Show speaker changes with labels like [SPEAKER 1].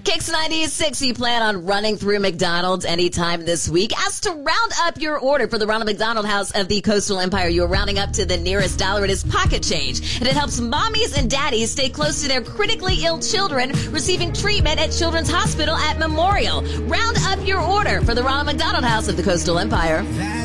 [SPEAKER 1] Kicks 96, you plan on running through McDonald's anytime this week. Asked to round up your order for the Ronald McDonald House of the Coastal Empire. You are rounding up to the nearest dollar. It is pocket change, and it helps mommies and daddies stay close to their critically ill children receiving treatment at Children's Hospital at Memorial. Round up your order for the Ronald McDonald House of the Coastal Empire.